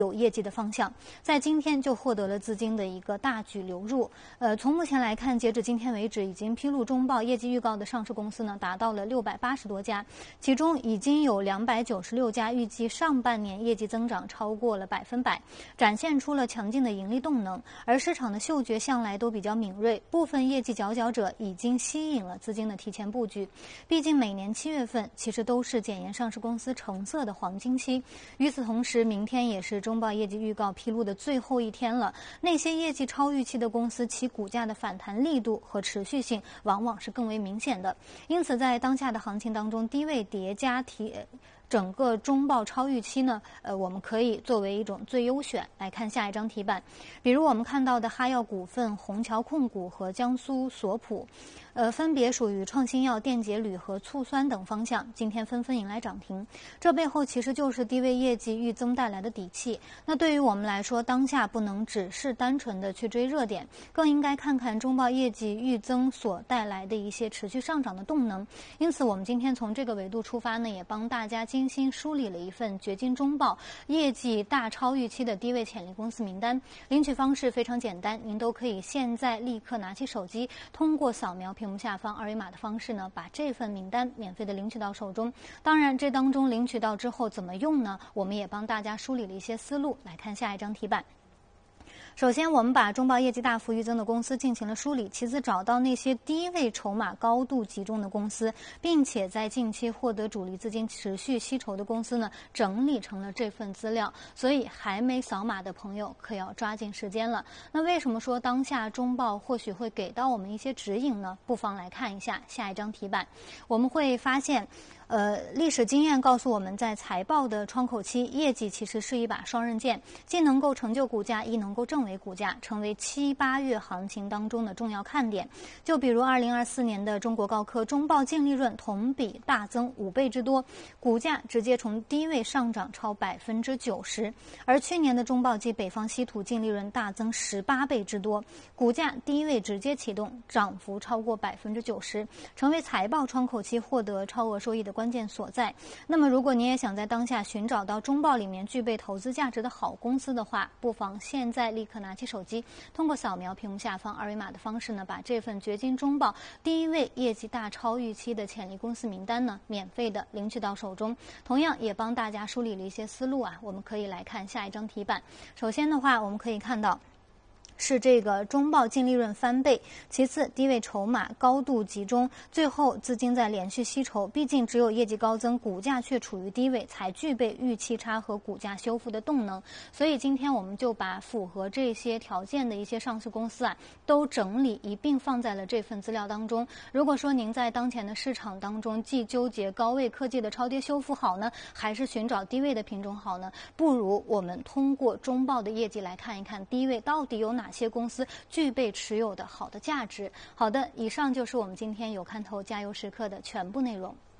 有业绩的方向，在今天就获得了资金的一个大举流入。从目前来看，截止今天为止，已经披露中报业绩预告的上市公司呢，达到了680多家，其中已经有296家预计上半年业绩增长超过了100%，展现出了强劲的盈利动能。而市场的嗅觉向来都比较敏锐，部分业绩佼佼者已经吸引了资金的提前布局。毕竟每年7月份其实都是检验上市公司成色的黄金期。与此同时，明天也是中报业绩预告披露的最后一天了，那些业绩超预期的公司，其股价的反弹力度和持续性往往是更为明显的。因此，在当下的行情当中，低位叠加整个中报超预期呢，我们可以作为一种最优选。来看下一张题板，比如我们看到的哈药股份、虹桥控股和江苏索普，分别属于创新药、电解铝和醋酸等方向，今天纷纷迎来涨停。这背后其实就是低位业绩预增带来的底气。那对于我们来说，当下不能只是单纯的去追热点，更应该看看中报业绩预增所带来的一些持续上涨的动能。因此，我们今天从这个维度出发呢，也帮大家精心梳理了一份掘金中报业绩大超预期的低位潜力公司名单。领取方式非常简单，您都可以现在立刻拿起手机，通过扫描屏幕下方二维码的方式呢，把这份名单免费的领取到手中。当然，这当中领取到之后怎么用呢？我们也帮大家梳理了一些思路。来看下一张题板。首先，我们把中报业绩大幅预增的公司进行了梳理，其次找到那些低位筹码高度集中的公司，并且在近期获得主力资金持续吸筹的公司呢，整理成了这份资料。所以还没扫码的朋友可要抓紧时间了。那为什么说当下中报或许会给到我们一些指引呢？不妨来看一下下一张题板，我们会发现历史经验告诉我们，在财报的窗口期，业绩其实是一把双刃剑，既能够成就股价，亦能够证伪股价，成为7、8月行情当中的重要看点。就比如2024年的中国高科中报净利润同比大增5倍之多，股价直接从低位上涨超90%。而去年的中报及北方稀土净利润大增18倍之多，股价低位直接启动，涨幅超过90%，成为财报窗口期获得超额收益的关键所在。那么如果你也想在当下寻找到中报里面具备投资价值的好公司的话，不妨现在立刻拿起手机，通过扫描屏幕下方二维码的方式呢，把这份掘金中报第一位业绩大超预期的潜力公司名单呢，免费的领取到手中。同样也帮大家梳理了一些思路啊，我们可以来看下一张题板。首先的话，我们可以看到是这个中报净利润翻倍，其次低位筹码高度集中，最后资金在连续吸筹。毕竟只有业绩高增，股价却处于低位，才具备预期差和股价修复的动能。所以今天我们就把符合这些条件的一些上市公司啊，都整理一并放在了这份资料当中。如果说您在当前的市场当中既纠结高位科技的超跌修复好呢，还是寻找低位的品种好呢，不如我们通过中报的业绩来看一看低位到底有哪些公司具备持有的好的价值。好的，以上就是我们今天有看头加油时刻的全部内容。